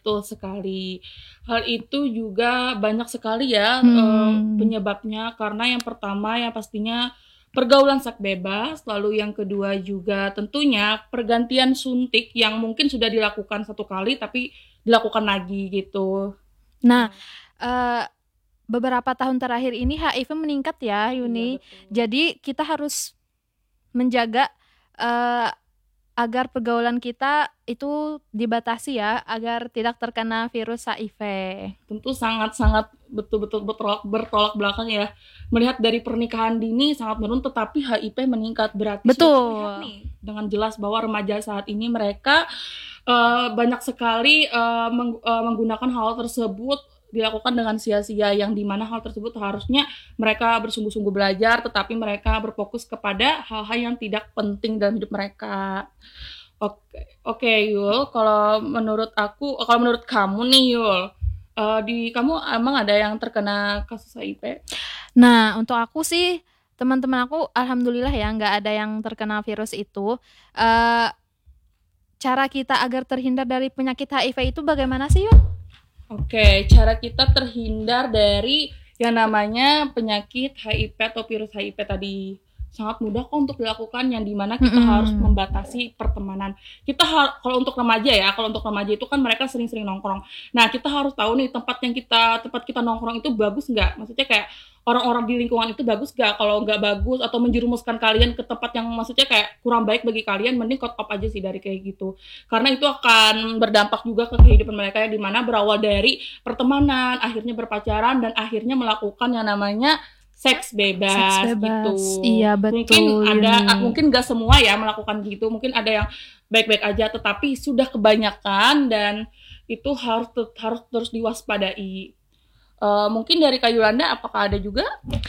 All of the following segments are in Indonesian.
betul sekali. Hal itu juga banyak sekali ya penyebabnya, karena yang pertama yang pastinya pergaulan seks bebas, lalu yang kedua juga tentunya pergantian suntik yang mungkin sudah dilakukan satu kali tapi dilakukan lagi gitu. Nah, beberapa tahun terakhir ini HIV meningkat ya, Iya Yuni. betul. Jadi kita harus menjaga uh, agar pergaulan kita itu dibatasi ya, agar tidak terkena virus HIV. Tentu sangat-sangat betul-betul bertolak belakang ya. Melihat dari pernikahan dini sangat menurun tetapi HIV meningkat, berarti sudah terlihat Betul. nih dengan jelas bahwa remaja saat ini mereka banyak sekali menggunakan hal tersebut dilakukan dengan sia-sia, yang dimana hal tersebut harusnya mereka bersungguh-sungguh belajar tetapi mereka berfokus kepada hal-hal yang tidak penting dalam hidup mereka. Oke, Yul, kalau menurut kamu nih Yul, di kamu emang ada yang terkena kasus HIV? Nah, untuk aku sih, teman-teman aku alhamdulillah ya nggak ada yang terkena virus itu. Uh, Cara kita agar terhindar dari penyakit HIV itu bagaimana sih, Yun? Oke, cara kita terhindar dari yang namanya penyakit HIV atau virus HIV tadi sangat mudah kok untuk dilakukan, yang dimana kita harus membatasi pertemanan. Kalau untuk remaja ya, kalau untuk remaja itu kan mereka sering-sering nongkrong. Nah, kita harus tahu nih tempat kita nongkrong itu bagus nggak? Maksudnya kayak orang-orang di lingkungan itu bagus nggak? Kalau nggak bagus atau menjerumuskan kalian ke tempat yang maksudnya kayak kurang baik bagi kalian, mending cut off aja sih dari kayak gitu. Karena itu akan berdampak juga ke kehidupan mereka, yang dimana berawal dari pertemanan, akhirnya berpacaran, dan akhirnya melakukan yang namanya seks Seks bebas gitu. bebas. Iya, Mungkin betul, ada, Yuni. mungkin gak semua ya melakukan gitu. Mungkin ada yang baik-baik aja, tetapi sudah kebanyakan dan itu harus terus diwaspadai. Mungkin dari Kak Yolanda, apakah ada juga?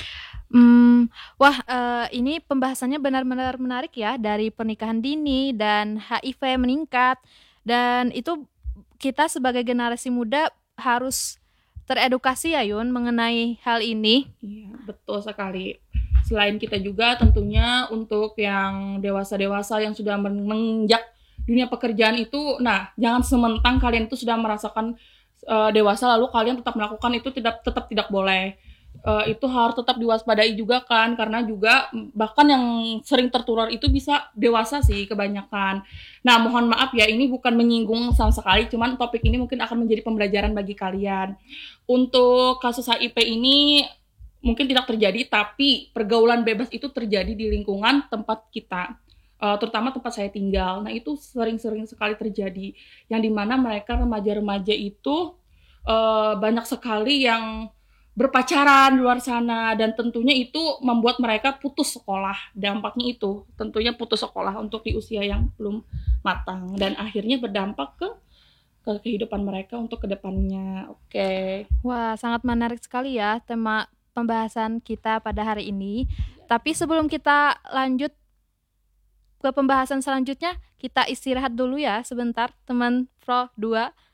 Wah, ini pembahasannya benar-benar menarik ya, dari pernikahan dini dan HIV meningkat. Dan itu kita sebagai generasi muda harus teredukasi ya, Yun, mengenai hal ini. Iya, betul sekali. Selain kita juga tentunya untuk yang dewasa-dewasa yang sudah menginjak dunia pekerjaan itu, nah jangan sementang kalian itu sudah merasakan dewasa lalu kalian tetap melakukan itu, tetap tidak boleh. Itu harus tetap diwaspadai juga kan, karena juga bahkan yang sering tertular itu bisa dewasa sih kebanyakan. Nah, mohon maaf ya, ini bukan menyinggung sama sekali, cuman topik ini mungkin akan menjadi pembelajaran bagi kalian. Untuk kasus HIV ini mungkin tidak terjadi, tapi pergaulan bebas itu terjadi di lingkungan tempat kita, terutama tempat saya tinggal. Nah, itu sering-sering sekali terjadi, yang dimana mereka remaja-remaja itu banyak sekali yang berpacaran di luar sana, dan tentunya itu membuat mereka putus sekolah. Dampaknya itu tentunya putus sekolah untuk di usia yang belum matang, dan akhirnya berdampak ke kehidupan mereka untuk kedepannya. Oke. Wah, sangat menarik sekali ya tema pembahasan kita pada hari ini. Tapi sebelum kita lanjut ke pembahasan selanjutnya, kita istirahat dulu ya sebentar, teman Pro 2.